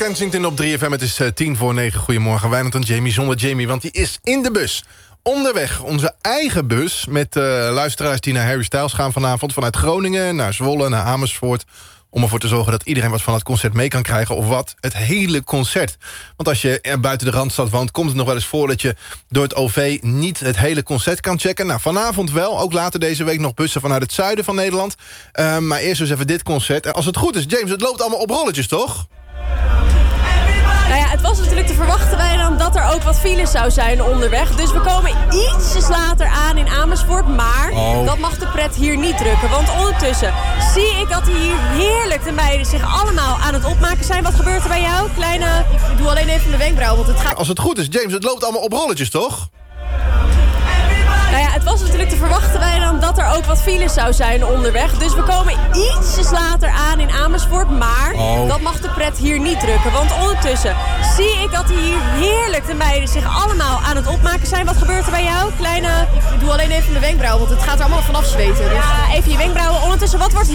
Kensington op 3FM. Het is 9:10. Goedemorgen, Wijnand en Jamie zonder Jamie, want die is in de bus. Onderweg, onze eigen bus met luisteraars die naar Harry Styles gaan vanavond. Vanuit Groningen naar Zwolle, naar Amersfoort. Om ervoor te zorgen dat iedereen wat van het concert mee kan krijgen. Of wat, het hele concert. Want als je buiten de Randstad woont, komt het nog wel eens voor dat je door het OV niet het hele concert kan checken. Nou, vanavond wel. Ook later deze week nog bussen vanuit het zuiden van Nederland. Maar eerst dus even dit concert. Als het goed is, James, het loopt allemaal op rolletjes, toch? Nou ja, het was natuurlijk te verwachten Wijnand dat er ook wat files zou zijn onderweg. Dus we komen ietsjes later aan in Amersfoort. Maar dat mag de pret hier niet drukken. Want ondertussen zie ik dat hier heerlijk de meiden zich allemaal aan het opmaken zijn. Wat gebeurt er bij jou? Ik doe alleen even mijn wenkbrauw, want het gaat... Als het goed is, James, het loopt allemaal op rolletjes, toch? Nou ja, het was natuurlijk te verwachten Wijnand dat er ook wat files zou zijn onderweg. Dus we komen ietsjes later aan in Amersfoort. Maar dat mag de pret hier niet drukken. Want ondertussen zie ik dat hier heerlijk de meiden zich allemaal aan het opmaken zijn. Wat gebeurt er bij jou? Ik doe alleen even mijn wenkbrauw, want het gaat er allemaal vanaf zweten. Dus... Ja, even je wenkbrauwen. Ondertussen, wat wordt